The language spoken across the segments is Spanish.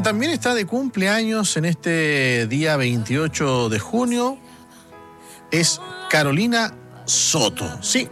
también está de cumpleaños en este día 28 de junio es Carolina Soto. Sí.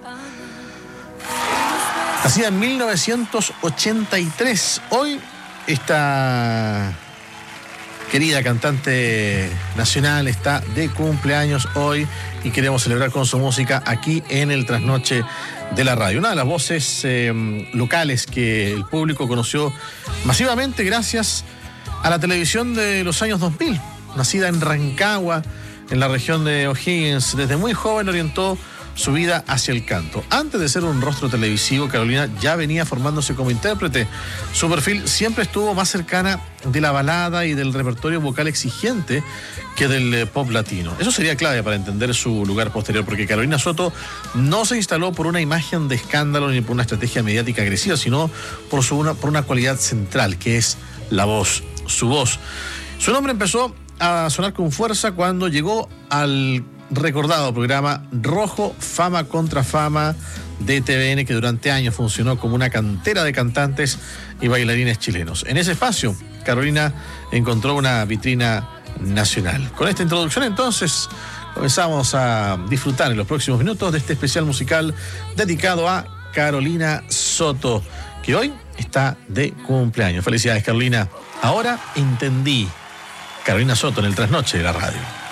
Nacida en 1983. Hoy esta querida cantante nacional está de cumpleaños hoy y queremos celebrar con su música aquí en el Trasnoche de la Radio. Una de las voces locales que el público conoció masivamente gracias a la televisión de los años 2000. Nacida en Rancagua, en la región de O'Higgins, desde muy joven orientó su vida hacia el canto. Antes de ser un rostro televisivo, Carolina ya venía formándose como intérprete. Su perfil siempre estuvo más cercana de la balada y del repertorio vocal exigente que del pop latino. Eso sería clave para entender su lugar posterior, porque Carolina Soto no se instaló por una imagen de escándalo ni por una estrategia mediática agresiva, sino por una cualidad central, que es la voz, su voz. Su nombre empezó a sonar con fuerza cuando llegó al recordado programa Rojo Fama contra Fama de TVN, que durante años funcionó como una cantera de cantantes y bailarines chilenos. En ese espacio, Carolina encontró una vitrina nacional. Con esta introducción, entonces, comenzamos a disfrutar en los próximos minutos de este especial musical dedicado a Carolina Soto, que hoy está de cumpleaños. Felicidades, Carolina. Ahora entendí. Carolina Soto en el Trasnoche de la Radio.